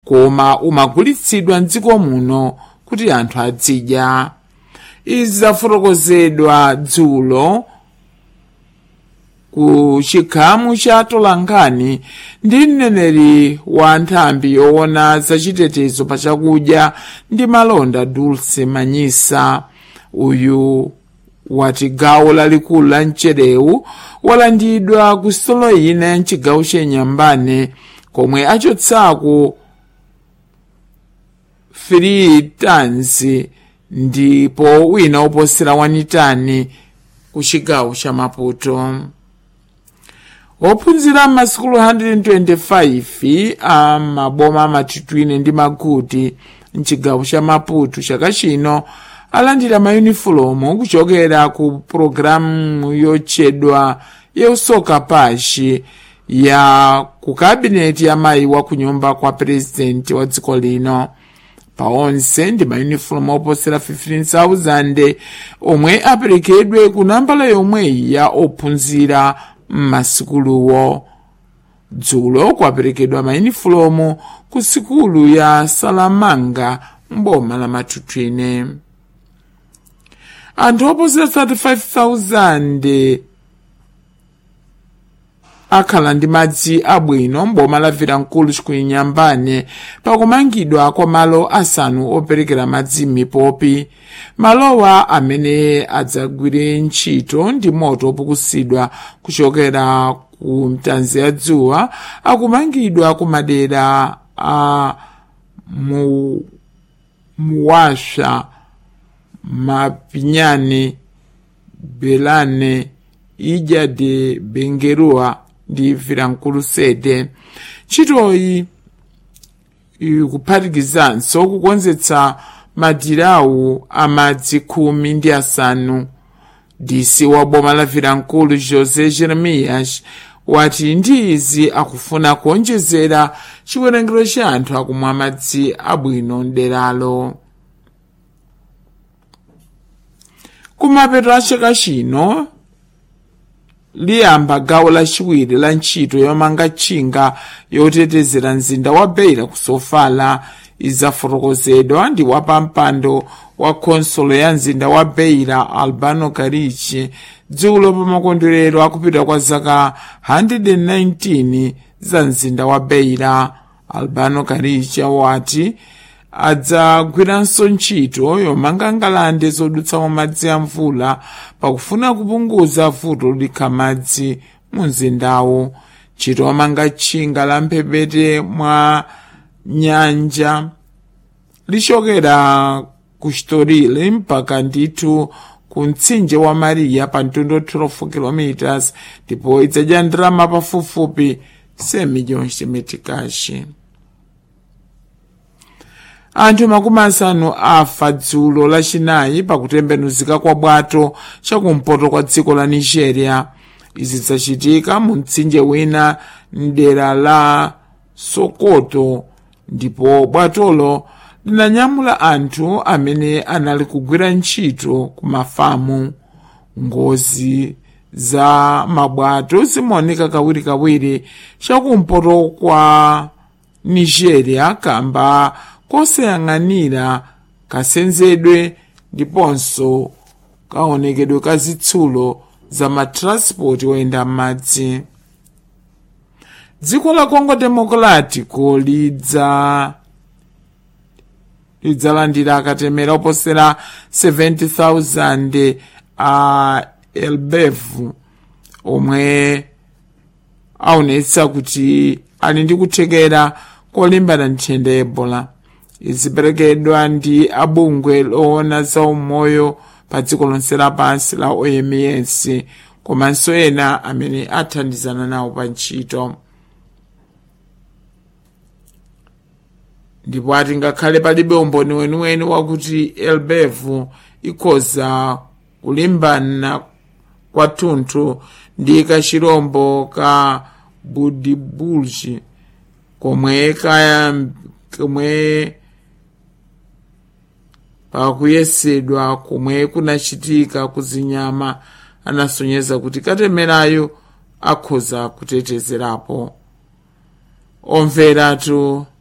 koma umagulitsidwa mdziko muno kuti anthu adzidya. Izi zafotokozedwa dzulo ku chikhamu cha Tolankhani ndi mneneri wa nthambi yoona zachitetezo pa chakudya ndi malonda Dulce Manyisa. Uyu wati gawo lalikulu la mcherewu walandidwa ku sitolo ina ya mchigawo cha Nyambane komwe achotsako 3 tons ndipo wina oposera 1 tani ku chigawo cha Maputo. Ophunzira m'masukulu 125 a maboma amatitwine ndi Maguti mchigawo cha Maputo chaka chino alandira mayunifomu kuchokera ku programu yotchedwa Yeusoka Pashi ya ku kabineti ya mayi wa kunyumba kwa president wa dziko lino. Paonse ndi mayunifomu oposera 15,000 omwe aperekedwe ku nambala yomweyi ya ophunzira m'masukuluwo. Dzulo kwaperekedwa mayunifomu ku sikulu ya Salamanga mboma la Matutwine. Anthu oposera 35,000 akhala ndi madzi abwino mboma la Vilankulu Nyambane pakumangidwa kwa malo asanu operekera madzi m'mipopi. Malowa amene adzagwire ntchito ndi moto opukusidwa kuchokera ku mtanzi ya dzuwa akumangidwa ku madera a Muwasha, Mapinyani, Belane, Ija de Bengerua ndi Vilankulu Sede. Ntchitoyi ikuphatikizanso kukonzetsa madirawu amadzi 15. DC wa boma la Vilankulu José Jeremias wati ndi izi akufuna kuonjezera chiwerengero cha anthu akumwa madzi abwino mderalo. Kumapeto a chaka chino liyamba gawo lachiwiri la ntchito yomanga tchinga yotetezera mzinda wa Beira ku Sofala. Izafotokozedwa ndi wapampando wa konsolo ya mzinda wa Beira Albano Karichi dzulo pa makondwerero akupita kwa zaka 119 za mzinda wa Beira. Albano Karichi wati adzagwiranso ntchito yomanga ngalande zodutsamo madzi a mvula pakufuna kupunguza vuto likha madzi mu mzindawo. Ntchito yomanga tchinga la mphepete mwa nyanja lichokera ku Chitorile mpaka ndithu ku mtsinje wa Maria pa mtundu 12 km ndipo idzadya ndalama pafupifupi 100 miliyoni chimetikashi. Anthu 50 afa dzulo lachinayi pakutembenuzika kwa bwato chakumpoto kwa dziko la Nigeria. Izi zachitika mu mtsinje wina mdera la Sokoto ndipo bwatolo linanyamula anthu amene anali kugwira ntchito ku mafamu. Ngozi za mabwato zimaoneka kawirikawiri chakumpoto kwa Nigeria kamba kosayang'anira kasenzedwe ndiponso kaonekedwe ka zitsulo za matranspoti oyenda m'madzi. Dziko la Congo Democratico lidzalandira akatemera oposera 70,000 a elbevu omwe aonetsa kuti ali ndi kuthekera kolimbana nthenda ya Ebola. Iziperekedwa ndi abungwe loona za umoyo pa dziko lonse lapansi la OMS komanso ena amene athandizana nawo pa ntchito. Ndipo ati ngakhale palibe umboni weniweni wakuti elbevu ikhoza kulimbana kwathunthu ndi kachirombo ka budibulji komwe pakuyesedwa komwe kunachitika kuzinyama, anasonyeza kuti katemerayo akhoza kutetezerapo. Omveratu